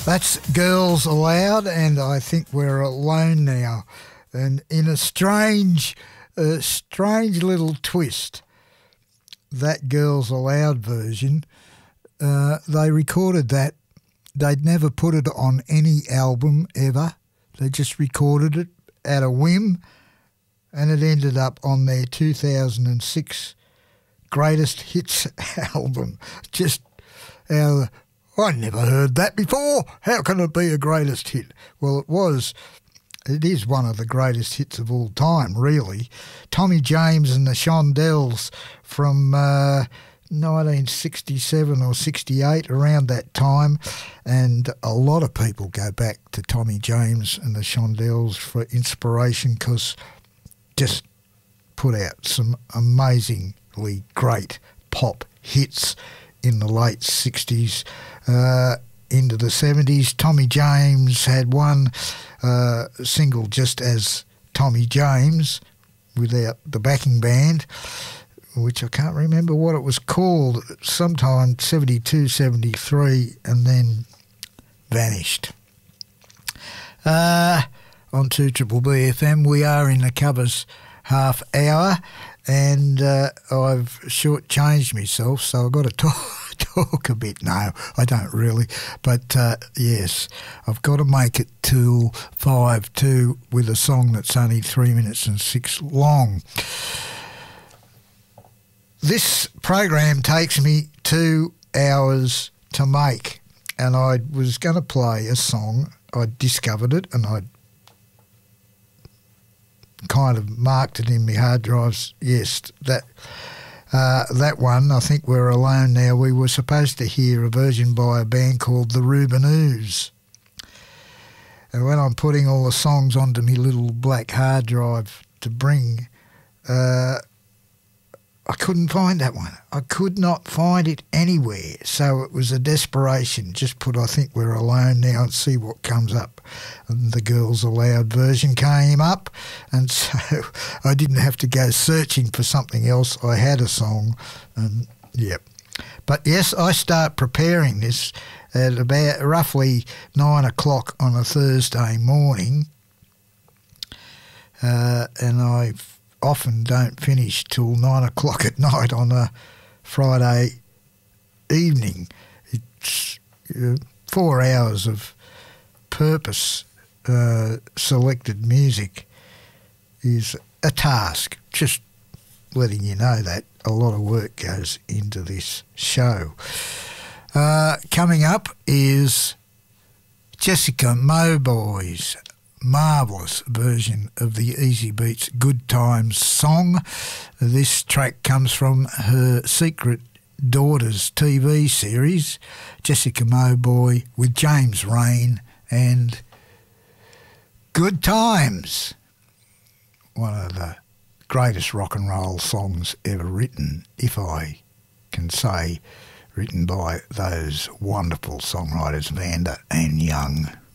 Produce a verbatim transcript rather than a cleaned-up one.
That's Girls Aloud, and I think we're alone now. And in a strange, uh, strange little twist, that Girls Aloud version, uh, they recorded that. They'd never put it on any album ever. They just recorded it at a whim, and it ended up on their two thousand six Greatest Hits album. Just out of I never heard that before. How can it be a greatest hit? Well, it was. It is one of the greatest hits of all time, really. Tommy James and the Shondells from uh, nineteen sixty-seven or sixty-eight, around that time. And a lot of people go back to Tommy James and the Shondells for inspiration because just put out some amazingly great pop hits in the late sixties, uh, into the seventies. Tommy James had one uh, single just as Tommy James without the backing band, which I can't remember what it was called, sometime seventy-two, seventy-three, and then vanished. Uh, on two Triple B F M, we are in the covers half hour, and uh, I've shortchanged myself, so I've got to talk, talk a bit. No, I don't really. But, uh, yes, I've got to make it till five two with a song that's only three minutes and six long. This program takes me two hours to make, and I was going to play a song. I discovered it, and I kind of marked it in my hard drives. Yes, that uh, that one, I think We're Alone Now. We were supposed to hear a version by a band called the Rubinoos. And when I'm putting all the songs onto my little black hard drive to bring, uh, I couldn't find that one. I could not find it anywhere. So it was a desperation. Just put I Think We're Alone Now and see what comes up. And the Girls Aloud version came up. And so I didn't have to go searching for something else. I had a song. And, yep. But, yes, I start preparing this at about roughly nine o'clock on a Thursday morning. Uh, and I've often don't finish till nine o'clock at night on a Friday evening. It's uh, four hours of purpose uh, selected music is a task. Just letting you know that a lot of work goes into this show. Uh, coming up is Jessica Mauboy's marvellous version of the Easy Beats Good Times song. This track comes from her Secret Daughters T V series, Jessica Mauboy with James Rain and Good Times, one of the greatest rock and roll songs ever written, if I can say, written by those wonderful songwriters Vanda and Young.